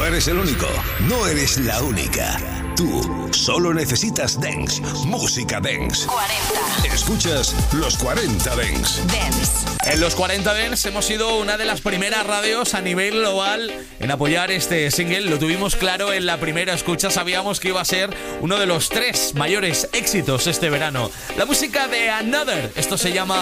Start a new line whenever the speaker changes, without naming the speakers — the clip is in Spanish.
eres el único, no eres la única. Tú solo necesitas dance, música dance.
40.
Escuchas los 40 Dance.
En los 40 Dance hemos sido una de las primeras radios a nivel global en apoyar este single. Lo tuvimos claro en la primera escucha, sabíamos que iba a ser uno de los 3 mayores éxitos este verano. La música de Another, esto se llama